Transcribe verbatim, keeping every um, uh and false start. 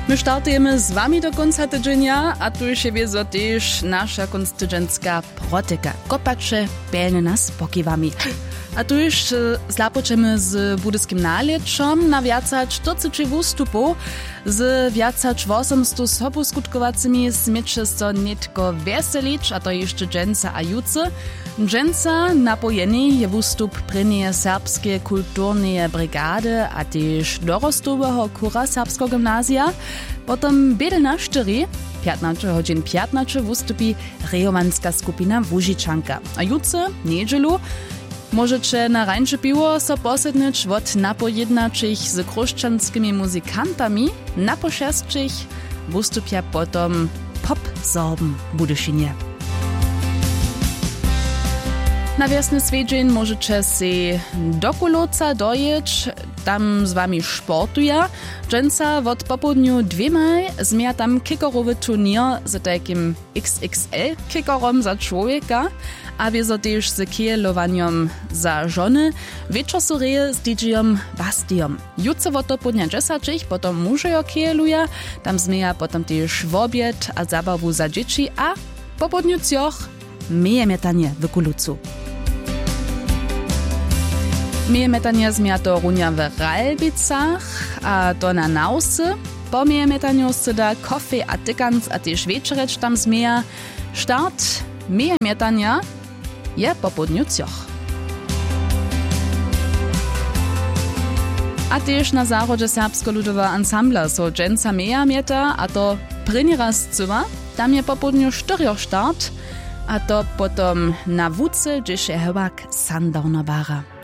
My startujemy z wami do końca tydzienia, a tu już je zo też nasza konstydzenská protyka. Kopacze pełne nas pokiwami. A tu już zlapoczemy z budyskim naleczom na wiaca czterdzieści wystupów z wiaca osiemset sobu skutkowacymi smiecze so nitko weselić, a to jeszcze dżęca a jucy. Dżęca napojeny je wystup prynie serbskie kulturne brigady, a też dorostowego kura serbskiego gimnazja. Potom biedel na štyri, piętnaście godzin piętnaście wystupi rejomanska skupina Łužičanka. A jucy, niedzielu, możecie na rańcze piwo so posednyć od napojednaczych z kruszczanskimi muzykantami, na poszestczych wystupia potom pop-sorben Budyszynie. Na wiosny swiedzień możecie si do Kulóca dojeć, tam z wami sportuje. Dżęca od popołudniu dwiemaj zmija tam kickerowy turnier z takim X X L kickerom za człowieka, a wiezo też z kielowaniem za żony. Wieczor so reje z D J-om Bastiom. Jutce od popołudnia dziesięć, potom mużejo kieluje, tam zmija potom też w obiad a zabawu za dzieci, a popołudniu cioch meje mietanie w Kulócu. Meje metania zmija to runia w Ralbicach, a to na Nausy. Po meje metaniu syda kofe a tykans, a też wieczereć tam zmija. Start meje metania je po południu cioch. A też na zachodzie serbsko-ludowa ansambla so dżęca meja mieta, a to pryni raz cywa. Tam je po południu czterech start, a to potom na wuce, gdyż je hewak Sundowner bara.